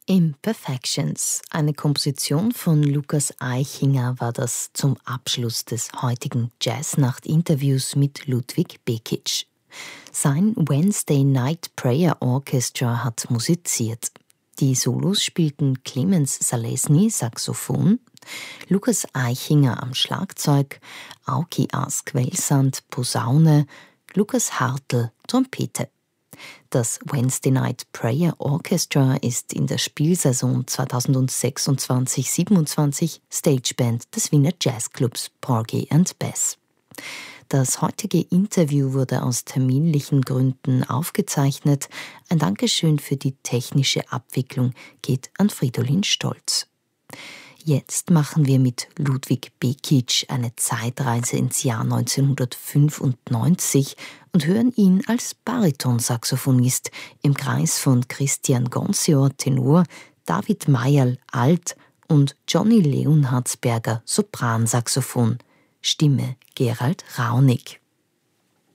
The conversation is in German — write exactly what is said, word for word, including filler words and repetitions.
Imperfections, eine Komposition von Lukas Eichinger, war das zum Abschluss des heutigen Jazznacht-Interviews mit Ludwig Bekic. Sein Wednesday Night Prayer Orchestra hat musiziert. Die Solos spielten Clemens Salesny Saxophon, Lukas Eichinger am Schlagzeug, Auki Ask-Welsand Posaune, Lukas Hartl Trompete. Das Wednesday Night Prayer Orchestra ist in der Spielsaison zweitausendsechsundzwanzig siebenundzwanzig Stageband des Wiener Jazzclubs Porgy and Bess. Das heutige Interview wurde aus terminlichen Gründen aufgezeichnet. Ein Dankeschön für die technische Abwicklung geht an Fridolin Stolz. Jetzt machen wir mit Ludwig Bekic eine Zeitreise ins Jahr neunzehnhundertfünfundneunzig und hören ihn als Baritonsaxophonist im Kreis von Christian Gonsior Tenor, David Mayerl Alt und Johnny Leonhardsberger Sopransaxophon. Stimme Gerald Raunig.